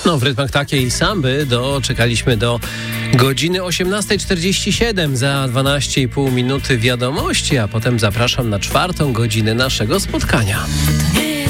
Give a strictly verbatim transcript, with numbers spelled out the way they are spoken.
No, w rytmach takiej samby doczekaliśmy do godziny osiemnasta czterdzieści siedem, za dwanaście i pół minuty wiadomości, a potem zapraszam na czwartą godzinę naszego spotkania.